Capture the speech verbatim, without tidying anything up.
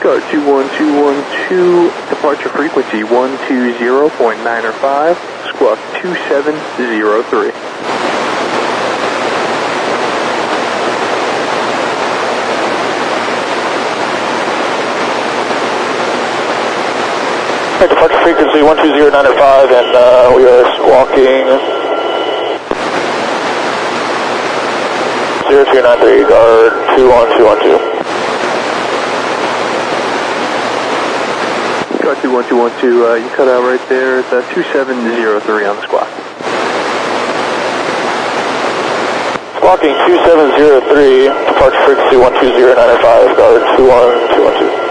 Guard two one two one two, departure frequency one two zero point nine five, squawk two seven zero three. Departure frequency one two zero nine five, and uh, we are squawking zero two nine three, guard two one two one two. Guard two one two one two, uh, you cut out right there at uh, two seven zero three on the squawk. Squawking two seven zero three, departure frequency one two zero nine five, guard two one two one two.